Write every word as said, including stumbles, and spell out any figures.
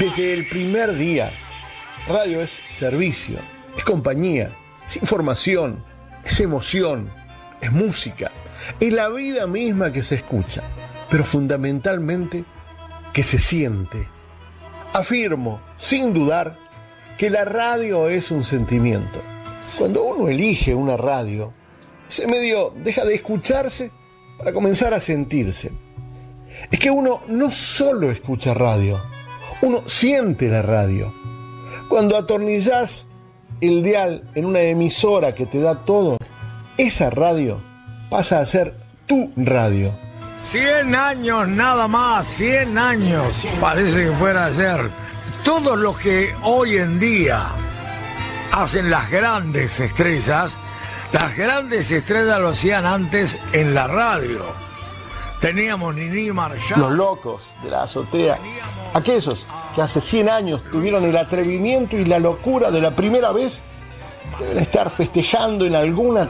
Desde el primer día, radio es servicio, es compañía, es información, es emoción, es música, es la vida misma que se escucha, pero fundamentalmente que se siente. Afirmo, sin dudar, que la radio es un sentimiento. Cuando uno elige una radio, ese medio deja de escucharse para comenzar a sentirse. Es que uno no solo escucha radio, uno siente la radio. Cuando atornillás el dial en una emisora que te da todo, esa radio pasa a ser tu radio. Cien años nada más, cien años parece que fuera a ser. Todo lo que hoy en día hacen las grandes estrellas, las grandes estrellas lo hacían antes en la radio. Teníamos Nini Marshall. Los locos de la azotea, aquellos que hace cien años tuvieron el atrevimiento y la locura de la primera vez, deben estar festejando en alguna